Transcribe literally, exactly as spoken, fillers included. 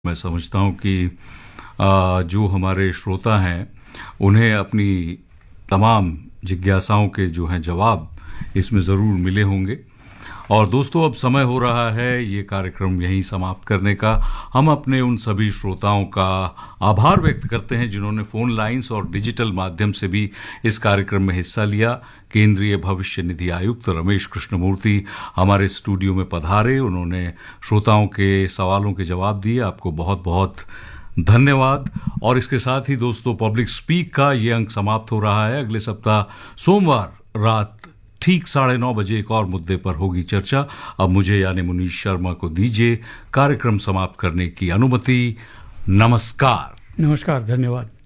मैं समझता हूँ कि आ, जो हमारे श्रोता हैं उन्हें अपनी तमाम जिज्ञासाओं के जो हैं जवाब इसमें ज़रूर मिले होंगे। और दोस्तों, अब समय हो रहा है ये कार्यक्रम यहीं समाप्त करने का। हम अपने उन सभी श्रोताओं का आभार व्यक्त करते हैं जिन्होंने फ़ोन लाइंस और डिजिटल माध्यम से भी इस कार्यक्रम में हिस्सा लिया। केंद्रीय भविष्य निधि आयुक्त रमेश कृष्णमूर्ति हमारे स्टूडियो में पधारे, उन्होंने श्रोताओं के सवालों के जवाब दिए। आपको बहुत बहुत धन्यवाद। और इसके साथ ही दोस्तों, पब्लिक स्पीक का ये अंक समाप्त हो रहा है। अगले सप्ताह सोमवार रात ठीक साढ़े नौ बजे एक और मुद्दे पर होगी चर्चा। अब मुझे यानी मुनीश शर्मा को दीजिए कार्यक्रम समाप्त करने की अनुमति। नमस्कार। नमस्कार, धन्यवाद।